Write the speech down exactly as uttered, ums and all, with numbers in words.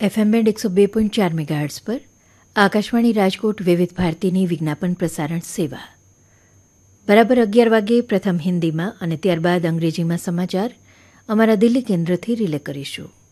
FM band એકસો બે point ચાર મેગાહર્ટ્ઝ પર આકાશવાણી રાજકોટ વિવિધ ભારતીની વિજ્ઞાપન પ્રસારણ સેવા. બરાબર અગિયાર વાગે પ્રથમ હિન્દીમાં અને ત્યારબાદ અંગ્રેજીમાં સમાચાર અમારા દિલ્હી કેન્દ્રથી રિલે કરીશું.